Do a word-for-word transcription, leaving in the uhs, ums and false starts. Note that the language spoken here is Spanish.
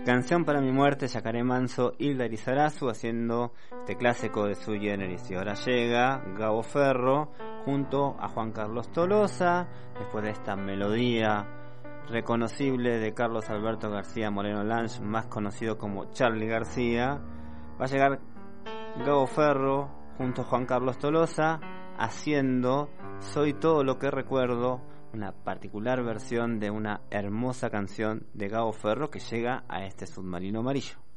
Canción para mi muerte, Yacaré Manso, Hilda Lizarazu haciendo este clásico de Sui Generis. Y ahora llega Gabo Ferro junto a Juan Carlos Tolosa, después de esta melodía reconocible de Carlos Alberto García Moreno Lange, más conocido como Charly García. Va a llegar Gabo Ferro junto a Juan Carlos Tolosa haciendo Soy todo lo que recuerdo, una particular versión de una hermosa canción de Gabo Ferro que llega a este submarino amarillo.